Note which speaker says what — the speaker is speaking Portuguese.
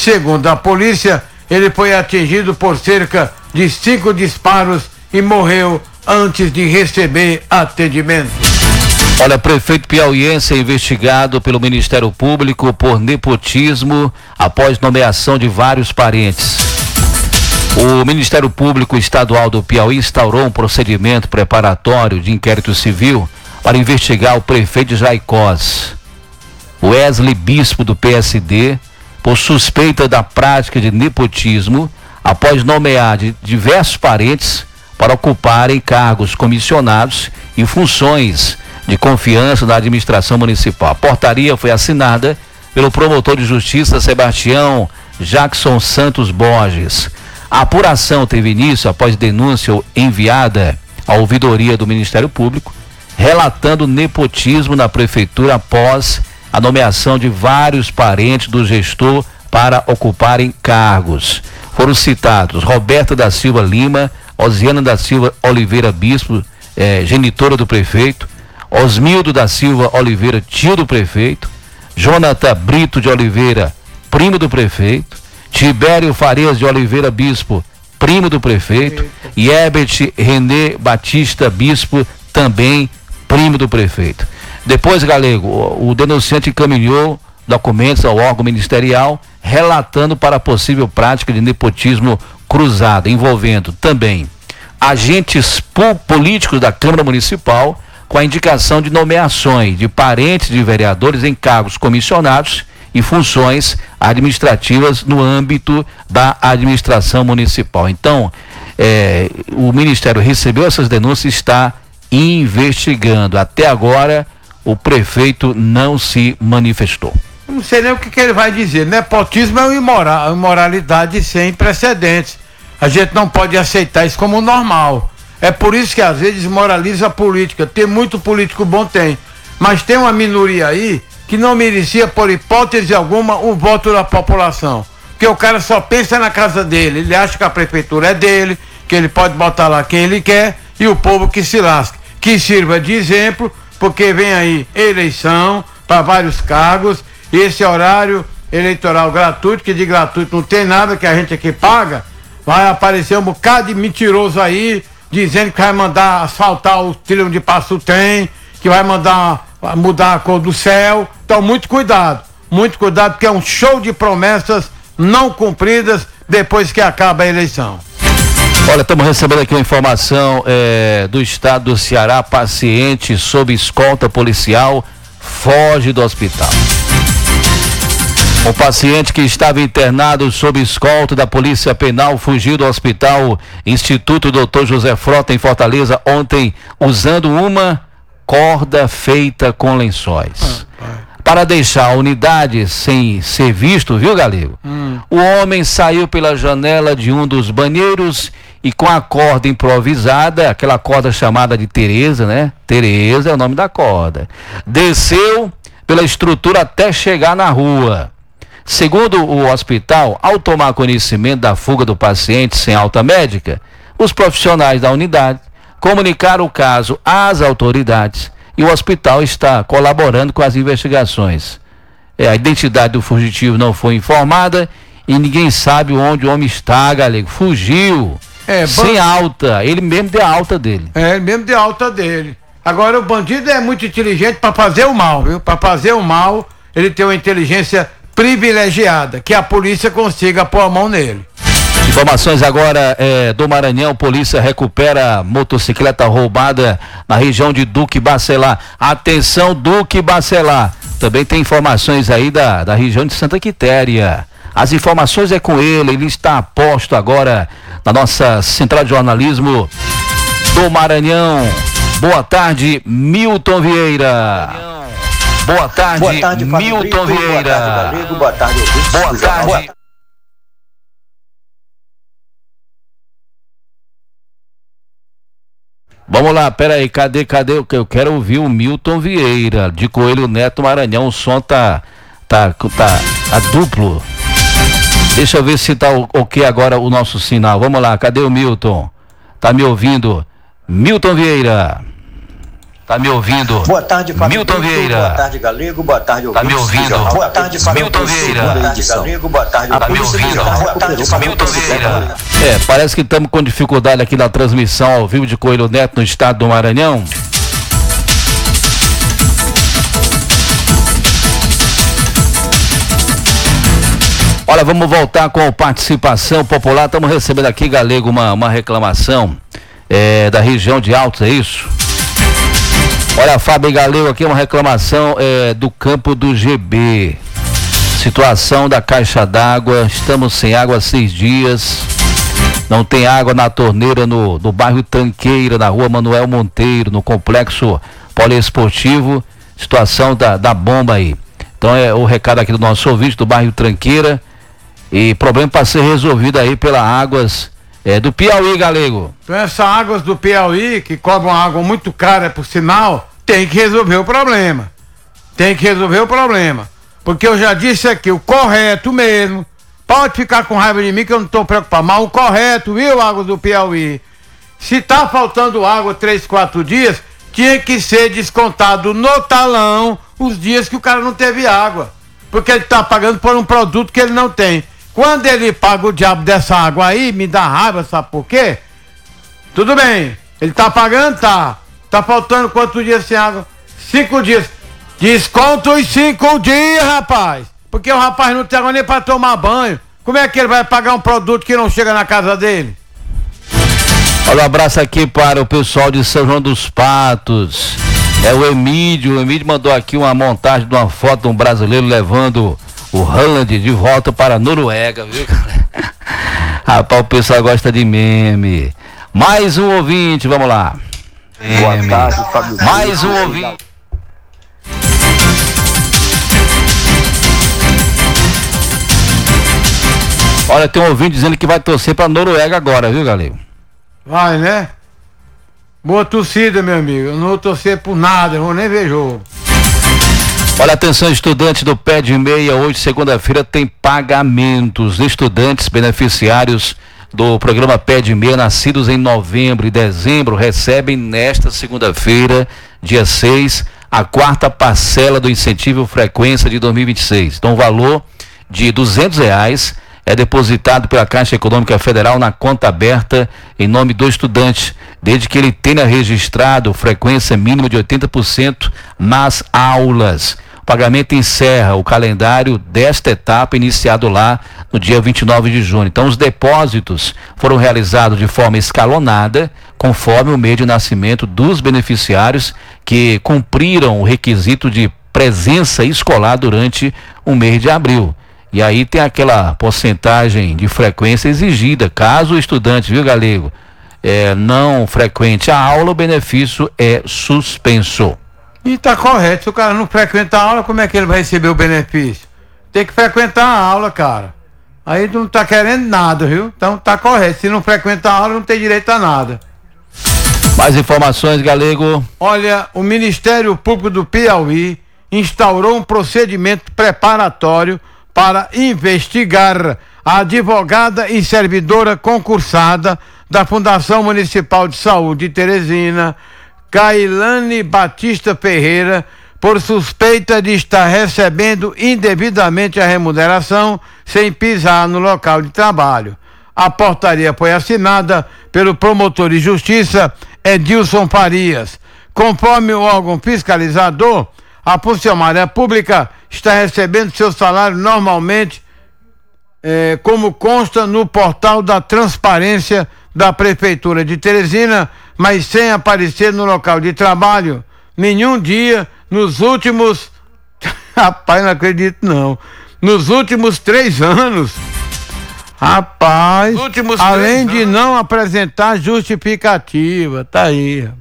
Speaker 1: Segundo a polícia, ele foi atingido por cerca de 5 disparos e morreu antes de receber atendimento.
Speaker 2: Olha, prefeito piauiense é investigado pelo Ministério Público por nepotismo após nomeação de vários parentes. O Ministério Público Estadual do Piauí instaurou um procedimento preparatório de inquérito civil para investigar o prefeito de Jaicós, Wesley Bispo, do PSD, por suspeita da prática de nepotismo após nomear diversos parentes para ocuparem cargos comissionados e funções de confiança na administração municipal. A portaria foi assinada pelo promotor de justiça Sebastião Jackson Santos Borges. A apuração teve início após denúncia enviada à ouvidoria do Ministério Público, relatando nepotismo na prefeitura após a nomeação de vários parentes do gestor para ocuparem cargos. Foram citados Roberta da Silva Lima, Osiana da Silva Oliveira Bispo, genitora do prefeito, Osmildo da Silva Oliveira, tio do prefeito, Jonathan Brito de Oliveira, primo do prefeito, Tibério Farias de Oliveira Bispo, primo do prefeito, e Herbert René Batista Bispo, também primo do prefeito. Depois, Galego, o denunciante encaminhou documentos ao órgão ministerial relatando para a possível prática de nepotismo cruzado, envolvendo também agentes políticos da Câmara Municipal, com a indicação de nomeações de parentes de vereadores em cargos comissionados e funções administrativas no âmbito da administração municipal. Então, o Ministério recebeu essas denúncias e está investigando. Até agora, o prefeito não se manifestou.
Speaker 1: Não sei nem o que ele vai dizer. Nepotismo é uma imoralidade sem precedentes. A gente não pode aceitar isso como normal. É por isso que às vezes desmoraliza a política. Tem muito político bom, tem. Mas tem uma minoria aí que não merecia, por hipótese alguma, o voto da população. Porque o cara só pensa na casa dele. Ele acha que a prefeitura é dele, que ele pode botar lá quem ele quer e o povo que se lasque. Que sirva de exemplo, porque vem aí eleição para vários cargos e esse horário eleitoral gratuito, que de gratuito não tem nada, que a gente aqui paga, vai aparecer um bocado de mentiroso aí, dizendo que vai mandar asfaltar o trilhão de Passu Tem, que vai mandar mudar a cor do céu. Então, muito cuidado, porque é um show de promessas não cumpridas depois que acaba a eleição.
Speaker 2: Olha, estamos recebendo aqui uma informação do estado do Ceará. Paciente sob escolta policial foge do hospital. O paciente que estava internado sob escolta da Polícia Penal fugiu do Hospital Instituto Dr. José Frota, em Fortaleza, ontem, usando uma corda feita com lençóis. Para deixar a unidade sem ser visto, viu, Galego? O homem saiu pela janela de um dos banheiros e com a corda improvisada, aquela corda chamada de Tereza, né? Tereza é o nome da corda. Desceu pela estrutura até chegar na rua. Segundo o hospital, ao tomar conhecimento da fuga do paciente sem alta médica, os profissionais da unidade comunicaram o caso às autoridades e o hospital está colaborando com as investigações. A identidade do fugitivo não foi informada e ninguém sabe onde o homem está, Galego. Fugiu. Sem alta. Ele mesmo deu a alta dele.
Speaker 1: Ele mesmo deu a alta dele. Agora, o bandido é muito inteligente para fazer o mal, viu? Para fazer o mal, ele tem uma inteligência privilegiada, que a polícia consiga pôr a mão nele.
Speaker 2: Informações agora do Maranhão. Polícia recupera motocicleta roubada na região de Duque Bacelar. Atenção, Duque Bacelar. Também tem informações aí da região de Santa Quitéria. As informações é com ele está a posto agora na nossa central de jornalismo do Maranhão. Boa tarde, Milton Vieira. Boa tarde, Milton Vieira.
Speaker 3: Boa tarde, ouvintes.
Speaker 2: Boa tarde. Vamos lá, peraí, cadê? Eu quero ouvir o Milton Vieira, de Coelho Neto, Maranhão. O som tá duplo. Deixa eu ver se tá ok agora o nosso sinal. Vamos lá, cadê o Milton? Tá me ouvindo? Milton Vieira. Tá me ouvindo?
Speaker 3: Boa tarde, Fábio
Speaker 2: Milton Vieira.
Speaker 3: Boa tarde, Galego. Boa tarde,
Speaker 2: Tá me ouvindo?
Speaker 3: Boa tarde, Fábio
Speaker 2: Milton Vieira.
Speaker 3: Boa tarde, Galego. Boa tarde,
Speaker 2: Tá me ouvindo?
Speaker 3: Boa tarde,
Speaker 2: Milton Vieira. Parece que estamos com dificuldade aqui na transmissão ao vivo de Coelho Neto no estado do Maranhão. Olha, vamos voltar com participação popular. Estamos recebendo aqui, Galego, uma reclamação da região de Altos, é isso? Olha, Fábio Galego, aqui uma reclamação do campo do GB. Situação da caixa d'água, estamos sem água há 6 dias. Não tem água na torneira no bairro Tranqueira, na rua Manuel Monteiro, no complexo poliesportivo. Situação da bomba aí. Então é o recado aqui do nosso ouvinte do bairro Tranqueira. E problema para ser resolvido aí pelas águas do Piauí, Galego.
Speaker 1: Então essas águas do Piauí, que cobram água muito cara, por sinal, tem que resolver o problema. Tem que resolver o problema. Porque eu já disse aqui, o correto mesmo, pode ficar com raiva de mim que eu não estou preocupado, mas o correto, viu, água do Piauí? Se tá faltando água 3, 4 dias, tinha que ser descontado no talão os dias que o cara não teve água. Porque ele tá pagando por um produto que ele não tem. Quando ele paga o diabo dessa água aí, me dá raiva, sabe por quê? Tudo bem, ele tá pagando, tá. Tá faltando quantos dias sem água? 5 dias. Desconta os 5 dias, rapaz. Porque o rapaz não tem água nem pra tomar banho. Como é que ele vai pagar um produto que não chega na casa dele?
Speaker 2: Olha, um abraço aqui para o pessoal de São João dos Patos. É o Emílio mandou aqui uma montagem de uma foto de um brasileiro levando o Haaland de volta para a Noruega, viu, galera? Rapaz, o pessoal gosta de meme. Mais um ouvinte, vamos lá.
Speaker 3: Boa tarde, Fábio.
Speaker 2: Mais um ouvinte. Olha, tem um ouvinte dizendo que vai torcer para a Noruega agora, viu, galera?
Speaker 1: Vai, né? Boa torcida, meu amigo. Eu não vou torcer por nada, eu vou nem ver jogo.
Speaker 2: Olha, atenção, estudantes do Pé de Meia, hoje, segunda-feira, tem pagamentos. Estudantes beneficiários do programa Pé de Meia, nascidos em novembro e dezembro, recebem nesta segunda-feira, dia 6, a 4ª parcela do incentivo frequência de 2026. Então, o valor de R$200 é depositado pela Caixa Econômica Federal na conta aberta em nome do estudante, desde que ele tenha registrado frequência mínima de 80% nas aulas. O pagamento encerra o calendário desta etapa, iniciado lá no dia 29 de junho. Então, os depósitos foram realizados de forma escalonada, conforme o mês de nascimento dos beneficiários que cumpriram o requisito de presença escolar durante o mês de abril. E aí tem aquela porcentagem de frequência exigida. Caso o estudante, viu, Galego, não frequente a aula, o benefício é suspenso.
Speaker 1: E tá correto, se o cara não frequenta a aula, como é que ele vai receber o benefício? Tem que frequentar a aula, cara. Aí não tá querendo nada, viu? Então tá correto, se não frequenta a aula, não tem direito a nada.
Speaker 2: Mais informações, Galego?
Speaker 1: Olha, o Ministério Público do Piauí instaurou um procedimento preparatório para investigar a advogada e servidora concursada da Fundação Municipal de Saúde de Teresina, Cailane Batista Ferreira, por suspeita de estar recebendo indevidamente a remuneração sem pisar no local de trabalho. A portaria foi assinada pelo promotor de justiça Edilson Farias. Conforme o órgão fiscalizador, a funcionária pública está recebendo seu salário normalmente, como consta no portal da transparência da Prefeitura de Teresina, mas sem aparecer no local de trabalho nenhum dia nos últimos rapaz, não acredito não, nos últimos 3 anos, rapaz, além de não apresentar justificativa. Tá aí.